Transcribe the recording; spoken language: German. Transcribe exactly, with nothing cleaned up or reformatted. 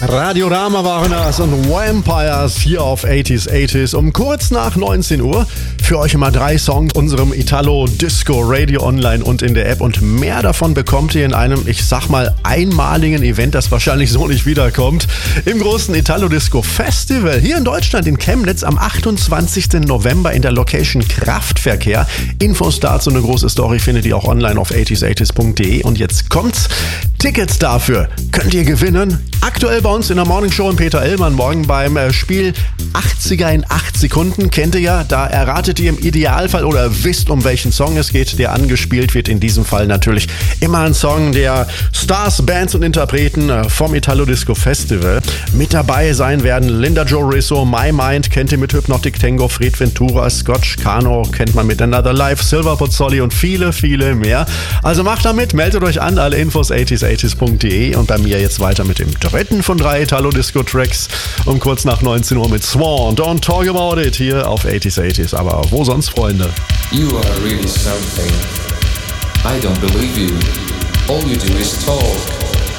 Radiorama waren das und Vampires hier auf achtziger achtziger um kurz nach neunzehn Uhr. Für euch immer drei Songs unserem Italo Disco Radio online und in der App, und mehr davon bekommt ihr in einem, ich sag mal, einmaligen Event, das wahrscheinlich so nicht wiederkommt, im großen Italo Disco Festival hier in Deutschland in Chemnitz am achtundzwanzigsten November in der Location Kraftverkehr. Infos dazu, eine große Story findet ihr auch online auf achtziger achtziger punkt de, und jetzt kommt's. Tickets dafür könnt ihr gewinnen. Aktuell bei uns in der Morning Show in Peter Illmann morgen beim Spiel achtziger in acht Sekunden. Kennt ihr ja, da erratet ihr im Idealfall oder wisst, um welchen Song es geht, der angespielt wird. In diesem Fall natürlich immer ein Song der Stars, Bands und Interpreten vom Italo Disco Festival. Mit dabei sein werden Linda Joe Risso, My Mind, kennt ihr mit Hypnotic Tango, Fred Ventura, Scotch Cano, kennt man mit Another Life, Silver Pozzoli und viele, viele mehr. Also macht damit, meldet euch an, alle Infos achtziger achtziger punkt de, und bei mir jetzt weiter mit dem dritten von drei Italo Disco Tracks um kurz nach neunzehn Uhr mit Swan. Don't talk about it hier auf achtziger achtziger. Aber wo sonst, Freunde? You are really something. I don't believe you. All you do is talk.